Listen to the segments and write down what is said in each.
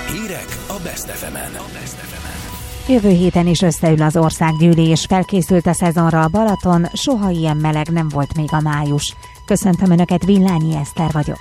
Hírek a Best FM-en. Jövő héten is összeül az országgyűlés, felkészült a szezonra a Balaton, soha ilyen meleg nem volt még a május. Köszöntöm Önöket, Villányi Eszter vagyok.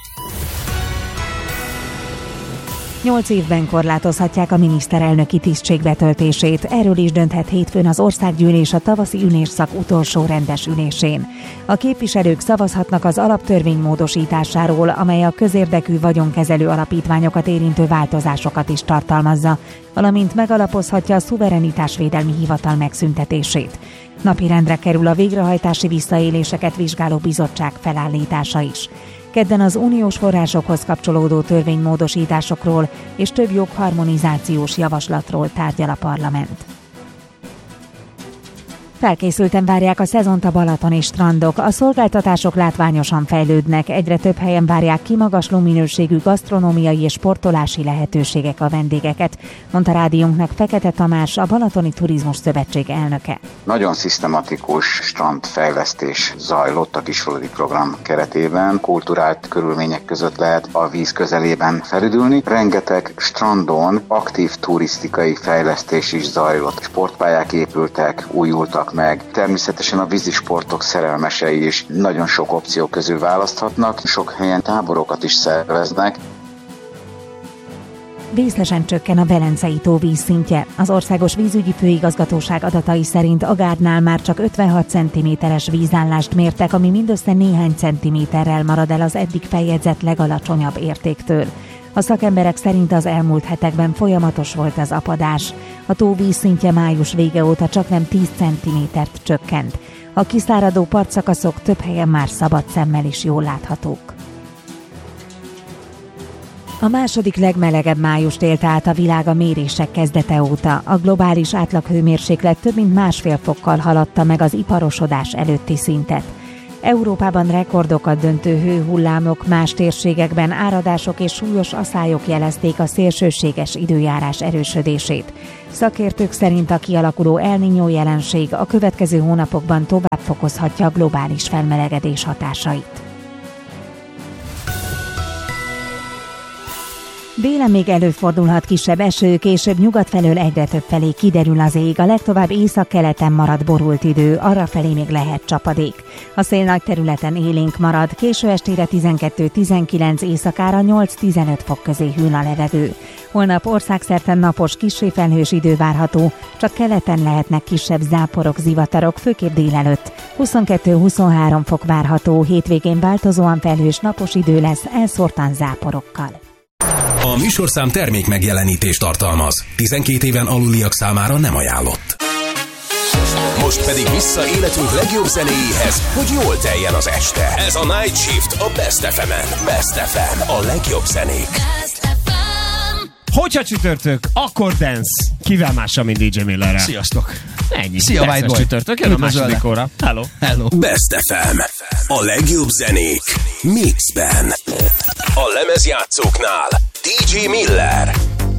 8 évben korlátozhatják a miniszterelnöki tisztség betöltését. Erről is dönthet hétfőn az országgyűlés a tavaszi ülésszak utolsó rendes ülésén. A képviselők szavazhatnak az alaptörvény módosításáról, amely a közérdekű vagyonkezelő alapítványokat érintő változásokat is tartalmazza, valamint megalapozhatja a szuverenitásvédelmi hivatal megszüntetését. Napirendre kerül a végrehajtási visszaéléseket vizsgáló bizottság felállítása is. Kedden az uniós forrásokhoz kapcsolódó törvénymódosításokról és több jogharmonizációs javaslatról tárgyal a parlament. Felkészülten várják a szezont a balatoni strandok, a szolgáltatások látványosan fejlődnek, egyre több helyen várják kimagasló minőségű gasztronómiai és sportolási lehetőségek a vendégeket, mondta rádiónknak Fekete Tamás, a Balatoni Turizmus Szövetség elnöke. Nagyon szisztematikus strandfejlesztés zajlott a kisfalusi program keretében, kulturált körülmények között lehet a víz közelében felüdülni. Rengeteg strandon aktív turisztikai fejlesztés is zajlott, sportpályák épültek, újultak meg. Természetesen a vízisportok szerelmesei is nagyon sok opció közül választhatnak, sok helyen táborokat is szerveznek. Vészesen csökken a Velencei tó vízszintje. Az Országos Vízügyi Főigazgatóság adatai szerint a Gárdnál már csak 56 cm-es vízállást mértek, ami mindössze néhány centiméterrel marad el az eddig feljegyzett legalacsonyabb értéktől. A szakemberek szerint az elmúlt hetekben folyamatos volt az apadás. A tó vízszintje május vége óta csaknem 10 cm-t csökkent. A kiszáradó partszakaszok több helyen már szabad szemmel is jól láthatók. A második legmelegebb májust élte át a világ a mérések kezdete óta. A globális átlaghőmérséklet több mint 1,5 fokkal haladta meg az iparosodás előtti szintet. Európában rekordokat döntő hőhullámok, más térségekben áradások és súlyos aszályok jelezték a szélsőséges időjárás erősödését. Szakértők szerint a kialakuló El Niño jelenség a következő hónapokban tovább fokozhatja a globális felmelegedés hatásait. Délen még előfordulhat kisebb eső, később nyugat felől egyre több felé kiderül az ég, a legtovább északkeleten marad borult idő, arrafelé még lehet csapadék. A szél nagy területen élénk marad, késő estére 12-19, éjszakára 8-15 fok közé hűl a levegő. Holnap országszerte napos, kissé felhős idő várható, csak keleten lehetnek kisebb záporok, zivatarok, főképp délelőtt. 22-23 fok várható, hétvégén változóan felhős napos idő lesz, elszórtan záporokkal. A műsorszám termék megjelenítést tartalmaz. 12 éven aluliak számára nem ajánlott. Most pedig vissza életünk legjobb zenéjéhez, hogy jól teljen az este. Ez a Night Shift a Best FM-en. Best FM, a legjobb zenék. Hogyha csütörtök, akkor dance. Kivel mással, mint DJ Millerrel. Sziasztok. Ennyi. Szia, White Boy. Csütörtök, jön a második óra. Hello. Hello. Best FM, a legjobb zenék mixben. A lemezjátszóknál DJ Miller.